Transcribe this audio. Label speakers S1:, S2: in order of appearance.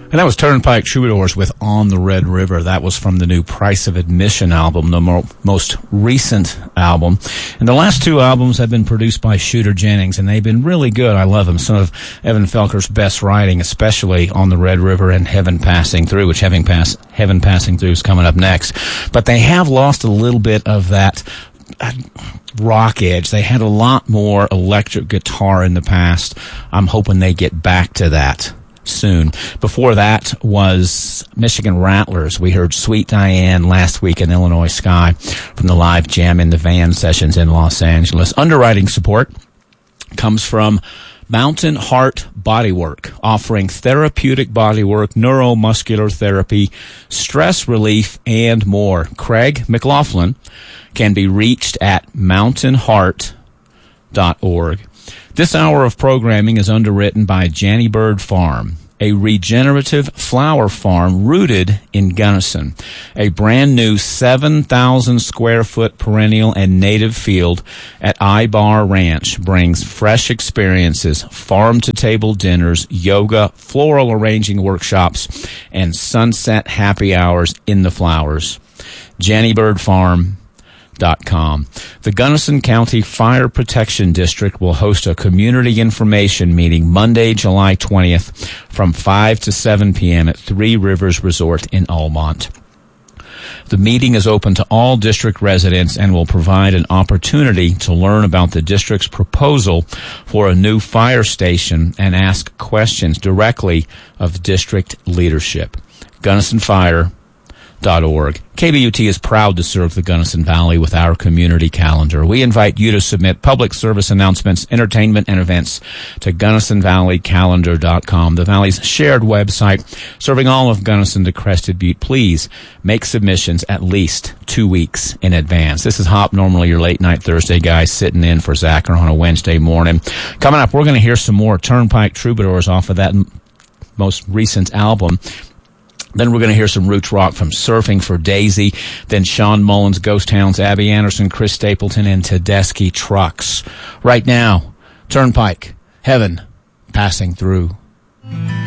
S1: And that was Turnpike Troubadours with On the Red River. That was from the new Price of Admission album, the most recent album. And the last two albums have been produced by Shooter Jennings, and they've been really good. I love them. Some of Evan Felker's best writing, especially On the Red River and Heaven Passing Through, which Heaven Passing Through is coming up next. But they have lost a little bit of that rock edge. They had a lot more electric guitar in the past. I'm hoping they get back to that soon. Before that was Michigan Rattlers. We heard Sweet Diane last week in Illinois Sky from the live Jam in the Van sessions in Los Angeles. Underwriting support comes from Mountain Heart Bodywork, offering therapeutic bodywork, neuromuscular therapy, stress relief, and more. Craig McLaughlin can be reached at mountainheart.org. This hour of programming is underwritten by Janny Bird Farm, a regenerative flower farm rooted in Gunnison. A brand new 7,000 square foot perennial and native field at Ibar Ranch brings fresh experiences, farm to table dinners, yoga, floral arranging workshops, and sunset happy hours in the flowers. JannyBirdFarm.com. The Gunnison County Fire Protection District will host a community information meeting Monday, July 20th from 5 to 7 p.m. at Three Rivers Resort in Almont. The meeting is open to all district residents and will provide an opportunity to learn about the district's proposal for a new fire station and ask questions directly of district leadership. GunnisonFire.org. KBUT is proud to serve the Gunnison Valley with our community calendar. We invite you to submit public service announcements, entertainment, and events to GunnisonValleyCalendar.com, the Valley's shared website serving all of Gunnison to Crested Butte. Please make submissions at least 2 weeks in advance. This is Hop, normally your late night Thursday guy, sitting in for Zach on a Wednesday morning. Coming up, we're going to hear some more Turnpike Troubadours off of that most recent album. Then we're going to hear some roots rock from Surfing for Daisy. Then Sean Mullins, Ghost Hounds, Abby Anderson, Chris Stapleton, and Tedeschi Trucks. Right now, Turnpike, Heaven Passing Through.